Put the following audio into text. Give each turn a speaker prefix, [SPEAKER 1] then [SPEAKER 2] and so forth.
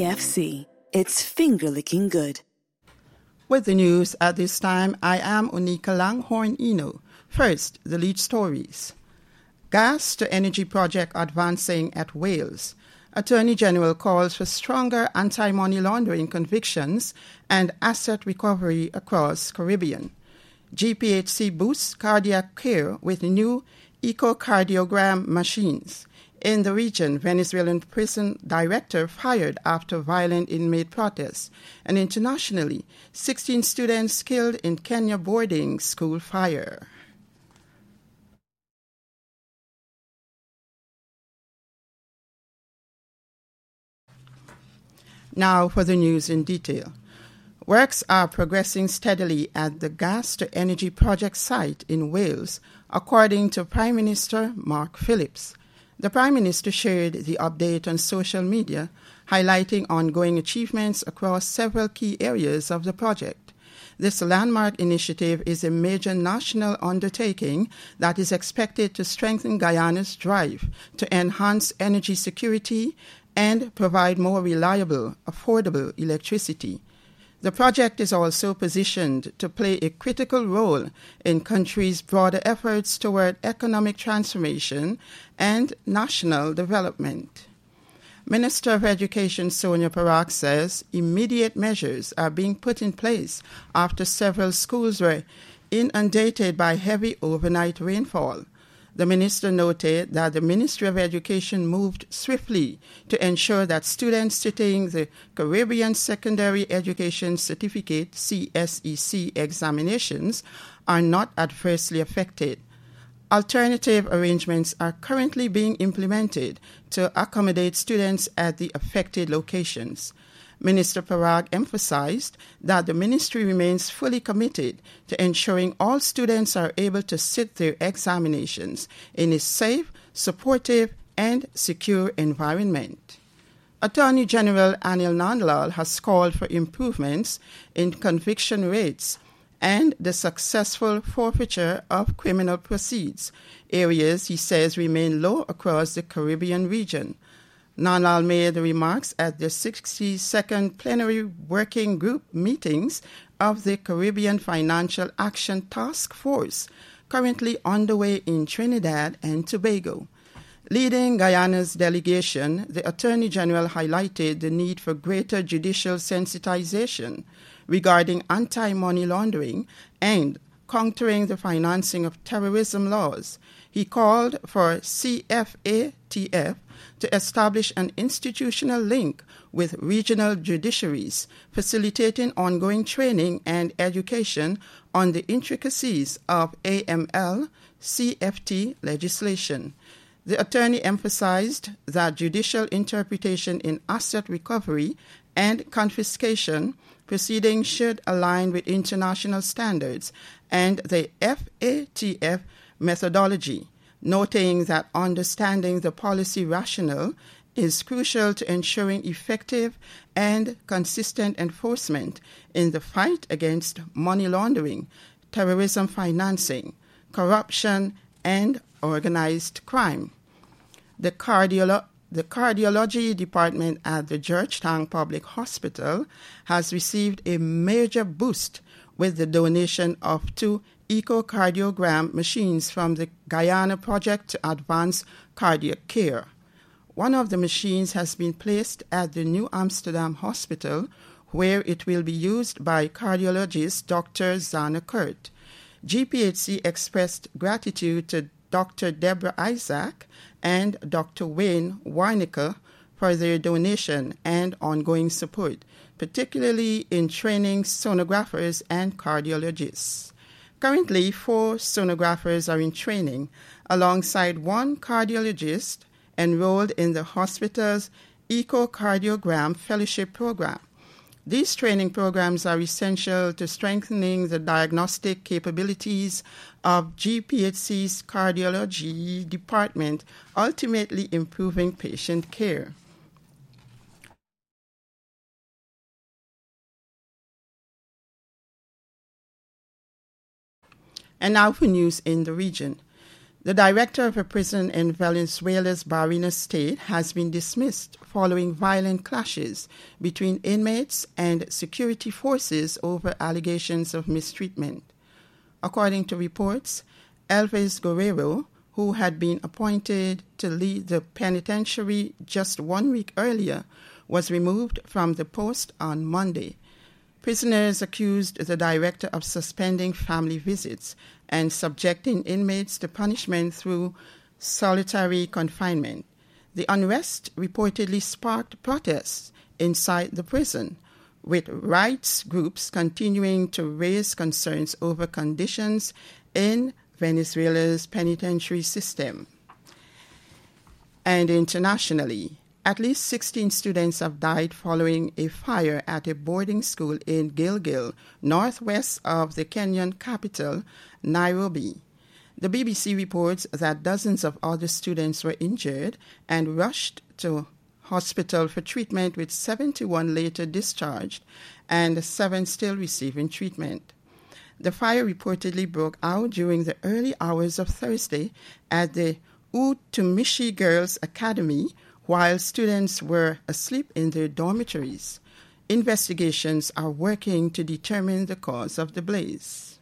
[SPEAKER 1] KFC. It's finger-licking good.
[SPEAKER 2] With the news at this time, I am Unika Langhorn Eno. First, the lead stories. Gas to energy project advancing at Wales. Attorney General calls for stronger anti-money laundering convictions and asset recovery across Caribbean. GPHC boosts cardiac care with new echocardiogram machines. In the region, Venezuelan prison director fired after violent inmate protests. And internationally, 16 students killed in Kenya boarding school fire. Now for the news in detail. Works are progressing steadily at the gas-to-energy project site in Wales, according to Prime Minister Mark Phillips. The Prime Minister shared the update on social media, highlighting ongoing achievements across several key areas of the project. This landmark initiative is a major national undertaking that is expected to strengthen Guyana's drive to enhance energy security and provide more reliable, affordable electricity. The project is also positioned to play a critical role in countries' broader efforts toward economic transformation and national development. Minister of Education Sonia Parak says immediate measures are being put in place after several schools were inundated by heavy overnight rainfall. The minister noted that the Ministry of Education moved swiftly to ensure that students sitting the Caribbean Secondary Education Certificate CSEC examinations are not adversely affected. Alternative arrangements are currently being implemented to accommodate students at the affected locations. Minister Parag emphasized that the ministry remains fully committed to ensuring all students are able to sit their examinations in a safe, supportive, and secure environment. Attorney General Anil Nandlal has called for improvements in conviction rates and the successful forfeiture of criminal proceeds, areas he says remain low across the Caribbean region. Nandlal made the remarks at the 62nd Plenary Working Group meetings of the Caribbean Financial Action Task Force, currently underway in Trinidad and Tobago. Leading Guyana's delegation, the Attorney General highlighted the need for greater judicial sensitization regarding anti-money laundering and countering the financing of terrorism laws. He called for CFATF to establish an institutional link with regional judiciaries, facilitating ongoing training and education on the intricacies of AML CFT legislation. The attorney emphasized that judicial interpretation in asset recovery and confiscation proceedings should align with international standards and the FATF methodology, noting that understanding the policy rationale is crucial to ensuring effective and consistent enforcement in the fight against money laundering, terrorism financing, corruption, and organized crime. The cardiology department at the Georgetown Public Hospital has received a major boost with the donation of 2 echocardiogram machines from the Guyana Project to Advance Cardiac Care. One of the machines has been placed at the New Amsterdam Hospital, where it will be used by cardiologist Dr. Zana Kurt. GPHC expressed gratitude to Dr. Deborah Isaac and Dr. Wayne Warnicker for their donation and ongoing support, particularly in training sonographers and cardiologists. Currently, 4 sonographers are in training, alongside 1 cardiologist enrolled in the hospital's echocardiogram fellowship program. These training programs are essential to strengthening the diagnostic capabilities of GPHC's cardiology department, ultimately improving patient care. And now for news in the region. The director of a prison in Venezuela's Barinas state has been dismissed following violent clashes between inmates and security forces over allegations of mistreatment. According to reports, Elvis Guerrero, who had been appointed to lead the penitentiary just 1 week earlier, was removed from the post on Monday. Prisoners accused the director of suspending family visits and subjecting inmates to punishment through solitary confinement. The unrest reportedly sparked protests inside the prison, with rights groups continuing to raise concerns over conditions in Venezuela's penitentiary system. And internationally, at least 16 students have died following a fire at a boarding school in Gilgil, northwest of the Kenyan capital, Nairobi. The BBC reports that dozens of other students were injured and rushed to hospital for treatment, with 71 later discharged and 7 still receiving treatment. The fire reportedly broke out during the early hours of Thursday at the Utumishi Girls Academy, while students were asleep in their dormitories. Investigations are working to determine the cause of the blaze.